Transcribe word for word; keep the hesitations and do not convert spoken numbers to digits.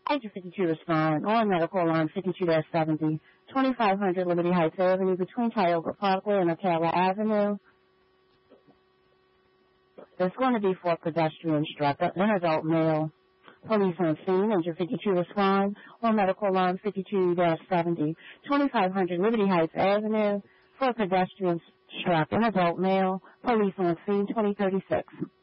Agent fifty-two respond. On medical line fifty-two seventy, twenty-five hundred Liberty Heights Avenue between Tioga Parkway and Ocala Avenue. There's going to be for a pedestrian struck, an adult male. Police on scene. Agent fifty-two respond. On medical line fifty-two seventy, twenty-five hundred Liberty Heights Avenue for a pedestrian struck, an adult male. Police on scene twenty thirty-six.